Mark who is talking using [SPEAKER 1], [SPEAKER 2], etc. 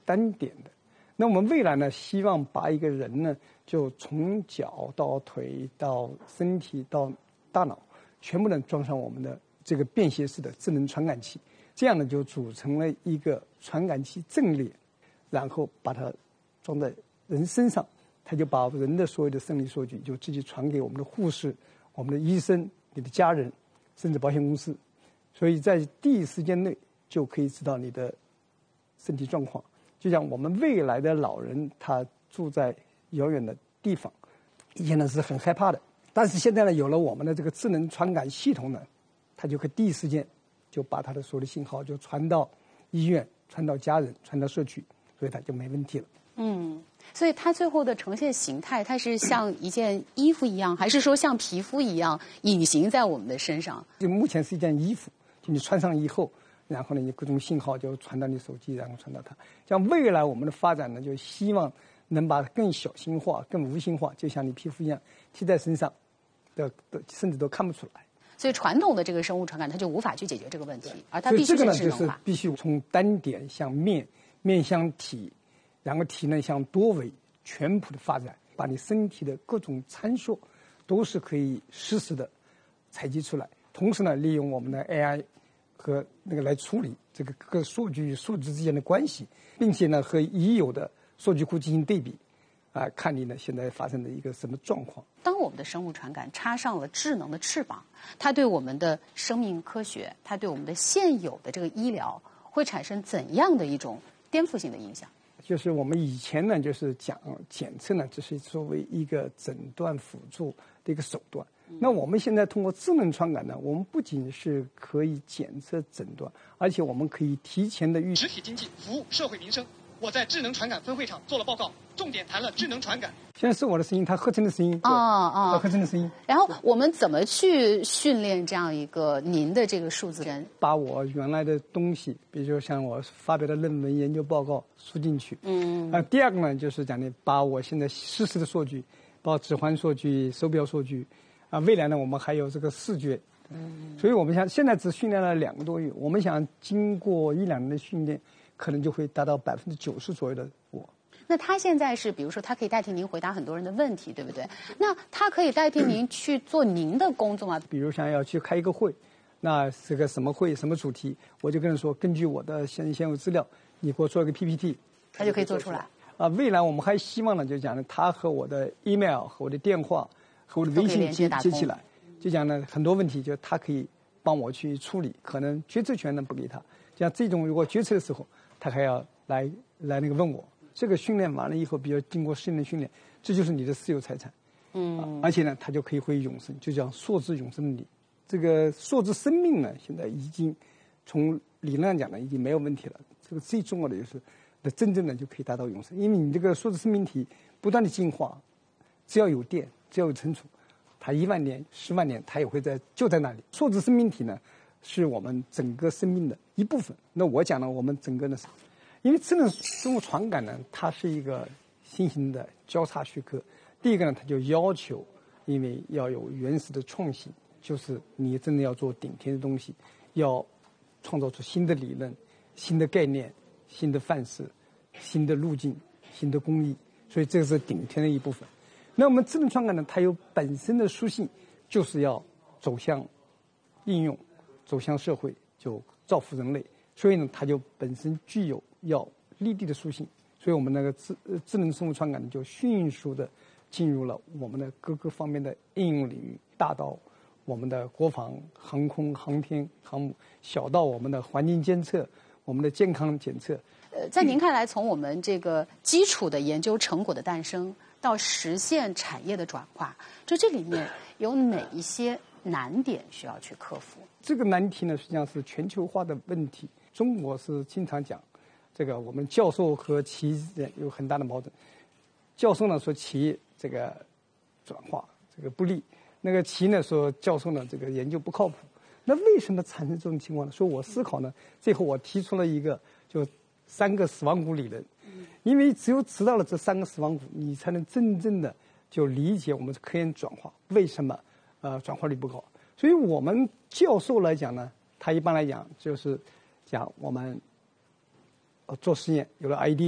[SPEAKER 1] 单点的。那我们未来呢，希望把一个人呢，就从脚到腿到身体到大脑，全部能装上我们的这个便携式的智能传感器，这样呢就组成了一个传感器阵列，然后把它装在人身上，它就把人的所有的生理数据就直接传给我们的护士、我们的医生、你的家人，甚至保险公司，所以在第一时间内就可以知道你的身体状况。就像我们未来的老人，他住在遥远的地方，以前呢是很害怕的，但是现在呢有了我们的这个智能传感系统呢，他就可以第一时间就把他的所有的信号就传到医院、传到家人、传到社区，所以他就没问题了。
[SPEAKER 2] 所以它最后的呈现形态，它是像一件衣服一样，还是说像皮肤一样隐形在我们的身上？
[SPEAKER 1] 就目前是一件衣服，就你穿上以后，然后呢，你各种信号就传到你手机，然后传到它。像未来我们的发展呢，就希望能把它更小型化、更无形化，就像你皮肤一样贴在身上，甚至都看不出来。
[SPEAKER 2] 所以传统的这个生物传感，它就无法去解决这个问题，而它必须是智能化。
[SPEAKER 1] 所以这个呢，就是必须从单点向面，面向体，然后体呢向多维全谱的发展，把你身体的各种参数都是可以实时的采集出来，同时呢，利用我们的 AI 和那个来处理这个各数据与数字之间的关系，并且呢和已有的数据库进行对比，看你呢现在发生的一个什么状况。
[SPEAKER 2] 当我们的生物传感插上了智能的翅膀，它对我们的生命科学，它对我们的现有的这个医疗会产生怎样的一种颠覆性的影响？
[SPEAKER 1] 就是我们以前呢，就是讲检测呢，只是作为一个诊断辅助的一个手段。那我们现在通过智能传感呢，我们不仅是可以检测诊断，而且我们可以提前的预
[SPEAKER 3] 实体经济服务社会民生。我在智能传感分会场做了报告，重点谈了智能传感。
[SPEAKER 1] 现在是我的声音，它合成的声音合成的声音。
[SPEAKER 2] 然后我们怎么去训练这样一个您的这个数字人？
[SPEAKER 1] 把我原来的东西，比如说像我发表的论文、研究报告输进去。第二个呢，就是讲的把我现在实时的数据，包括指环数据、手表数据，未来呢，我们还有这个视觉。所以我们现在只训练了2个多月，我们想经过1-2年的训练，可能就会达到90%左右的我。
[SPEAKER 2] 那他现在是，比如说，他可以代替您回答很多人的问题，对不对？那他可以代替您去做您的工作吗？
[SPEAKER 1] 比如想要去开一个会，那是个什么会、什么主题，我就跟人说，根据我的现有资料，你给我做一个 PPT，
[SPEAKER 2] 他就可以做出来。
[SPEAKER 1] 未来我们还希望呢，就讲呢，他和我的 email 和我的电话和我的微信接起来，就讲呢很多问题，就他可以帮我去处理，可能决策权呢不给他，像这种如果决策的时候，他还要来那个问我。这个训练完了以后，比如经过10年训练，这就是你的私有财产。而且呢，它就可以会永生，就叫数字永生理。这个数字生命呢，现在已经从理论上讲呢，已经没有问题了。这个最重要的就是，那真正的就可以达到永生，因为你这个数字生命体不断的进化，只要有电，只要有存储，它1万年、10万年，它也会就在那里。数字生命体呢，是我们整个生命的一部分。那我讲呢，我们整个呢。因为智能生物传感呢，它是一个新型的交叉学科。第一个呢，它就要求，因为要有原始的创新，就是你真的要做顶天的东西，要创造出新的理论、新的概念、新的范式、新的路径、新的工艺，所以这个是顶天的一部分。那我们智能传感呢，它有本身的属性，就是要走向应用，走向社会，就造福人类。所以呢，它就本身具有要立地的属性，所以我们那个智能生物传感就迅速的进入了我们的各个方面的应用领域，大到我们的国防、航空、航天、航母，小到我们的环境监测、我们的健康检测。
[SPEAKER 2] 在您看来，从我们这个基础的研究成果的诞生到实现产业的转化，就这里面有哪一些难点需要去克服？
[SPEAKER 1] 这个难题呢，实际上是全球化的问题。中国是经常讲，这个我们教授和企业之间有很大的矛盾。教授呢说企业这个转化这个不利，那个企业呢说教授呢这个研究不靠谱。那为什么产生这种情况呢？所以我思考呢，最后我提出了一个就3个死亡谷理论，因为只有知道了这3个死亡谷，你才能真正的就理解我们科研转化为什么转化率不高。所以我们教授来讲呢，他一般来讲就是讲我们做实验有了 idea。